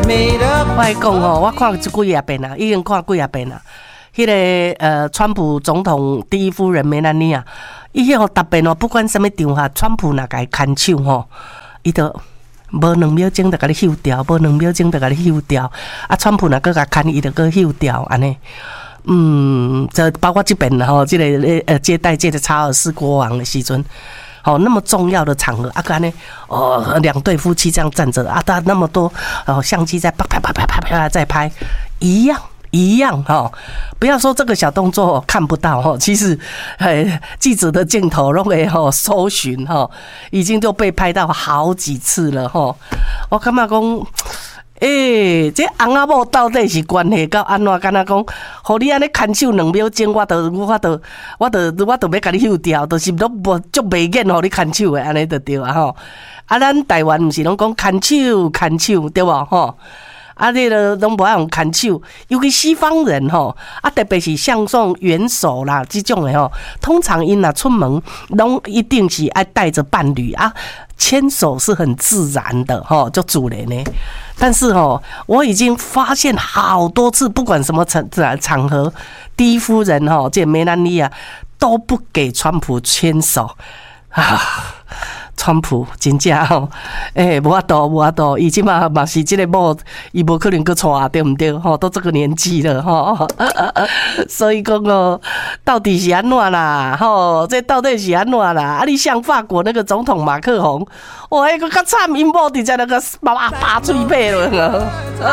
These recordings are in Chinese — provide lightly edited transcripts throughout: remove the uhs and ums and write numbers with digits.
我来讲哦，我看几啊遍啊，已经看几啊遍啊。迄个川普总统第一夫人梅兰妮啊，伊迄逐遍哦，不管什么场合，川普若甲伊牵手吼，伊就无2秒钟就甲你休掉，无2秒钟就甲你休掉。啊，川普若搁甲牵，伊就搁休掉安尼。这包括这边吼，这个接待这个查尔斯国王的时阵。哦，那么重要的场合，看呢，2对夫妻这样站着啊，他那么多相机在啪在拍，一样哈，不要说这个小动作看不到哈，其实记者的镜头都会搜寻哈，已经就被拍到好几次了哈。我感觉讲。这翁仔某到底是关系到安怎？敢若讲，互你安尼牵手2秒钟，我都要甲你休掉，就是都无足袂瘾，互你牵手的安尼就对啊吼。啊，咱台湾毋是拢讲牵手对无吼？啊，这个拢无爱用牵手，尤其西方人吼，啊，特别是向送元首啦，这种的吼，通常因若出门，拢一定是爱带着伴侣啊，牵手是很自然的吼，就自然的。但是我已经发现好多次，不管什么场合，第一夫人这梅兰妮啊都不给川普牵手啊。川普真正无法度，伊即马嘛是即个某，伊无可能去娶，对不对？都这个年纪了所以讲到底是安怎啦？这到底是安怎啦？啊，你像法国那个总统马克宏，哇，迄个较惨，因某伫在那个拔嘴皮了。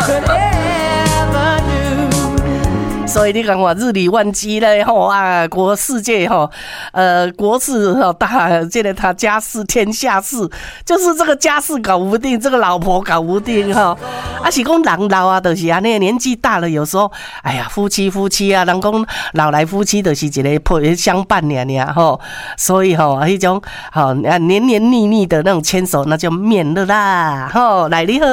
所以你看我日理万机嘞国世界国事大，这个他家事天下事，就是这个家事搞不定，这个老婆搞不定啊是讲人老啊，就是安尼年纪大了，有时候哎呀夫妻啊，人讲老来夫妻就是一个相伴尔所以迄种黏黏腻腻的那种牵手，那就免了啦来你好。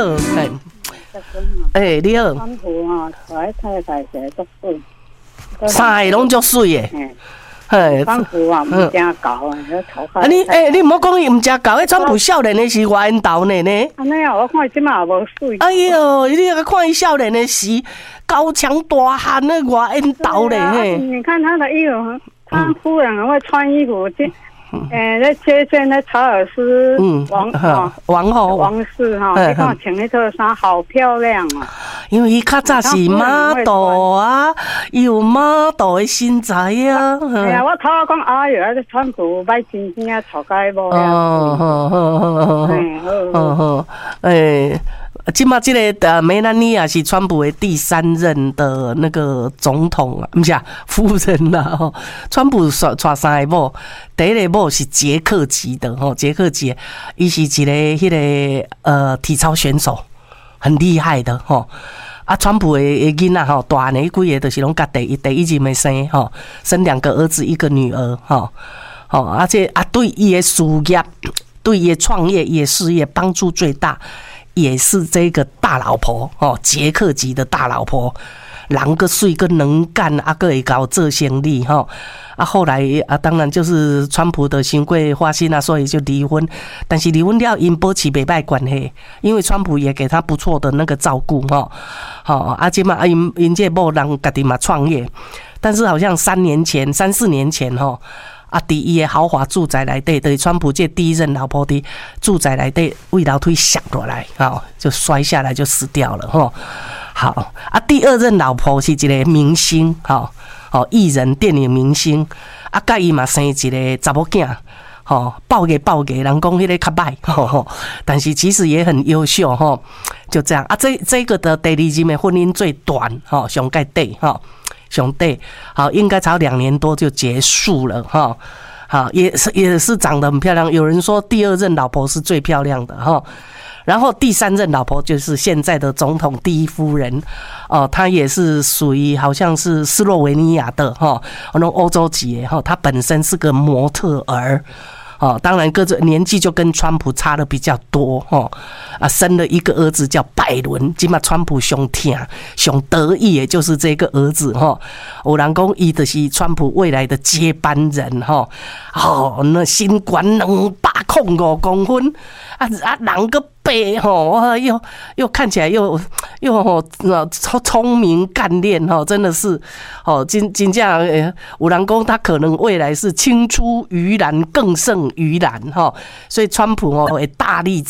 你好。川普带太太是足水， 三个拢足水诶。 川普毋真高头发。 你毋好讲伊毋真高，川普少年的时外缘投呢。 安尼我看伊即马也无水。 哎呦，你看伊少年的时高强大汉的外缘投呢。 你看他的衣服，他夫人很会穿衣服。在接见那查尔斯王室你看穿那套衫好漂亮啊！ 因为伊较早是model啊，伊有model的身材啊。 哎呀，我头讲哎哟，这川普买真正啊，吵该无即马这个梅兰妮亚是川普的第3任的那个总统啊，不是夫人啦川普娶3个某，第一个某是捷克籍的捷克籍，伊是一个迄个体操选手，很厉害的啊，川普的囡仔大呢，几个就是拢甲第一任的生生2个儿子1个女儿而且对伊的事业，对伊的创业也事业帮助最大。也是这个大老婆捷克籍的大老婆，人个水个能干啊，个会搞做生意后来当然就是川普的新贵花心所以就离婚。但是离婚了，因保持袂歹关系，因为川普也给他不错的那个照顾即嘛因这某人家己嘛创业，但是好像3、4年前伫伊的豪华住宅内底，就是川普这第一任老婆的住宅内底，为楼梯摔落来，就摔下来就死掉了好第2任老婆是一个明星艺人、电影明星甲伊嘛生一个查某囝报给人讲迄个较歹但是其实也很优秀就这样这个的第2任的婚姻最短上盖短兄弟，应该才2年多就结束了也是长得很漂亮。有人说第2任老婆是最漂亮的然后第3任老婆就是现在的总统第一夫人她也是属于好像是斯洛维尼亚的那欧洲籍她本身是个模特儿。当然各种年纪就跟川普差的比较多生了1个儿子叫拜伦，现在川普上疼上得意也就是这个儿子有人说他就是川普未来的接班人那身高205公分人个白又看起来又哟聪明干练真的是真正有人讲他可能未来是青出于蓝更胜于蓝所以川普会大力